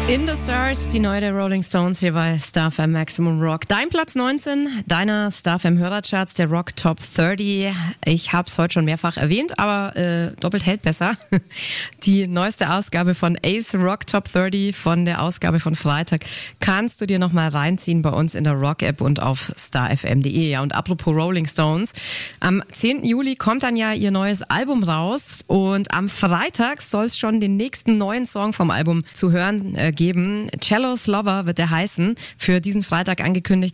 In the Stars, die neue der Rolling Stones hier bei Star FM Maximum Rock. Dein Platz 19 deiner Star FM Hörercharts, der Rock Top 30. Ich habe es heute schon mehrfach erwähnt, aber doppelt hält besser. Die neueste Ausgabe von Ace Rock Top 30 von der Ausgabe von Freitag kannst du dir nochmal reinziehen bei uns in der Rock-App und auf starfm.de. Ja, und apropos Rolling Stones, am 10. Juli kommt dann ja ihr neues Album raus und am Freitag soll es schon den nächsten neuen Song vom Album zu hören geben. Cello's Lover wird der heißen, für diesen Freitag angekündigt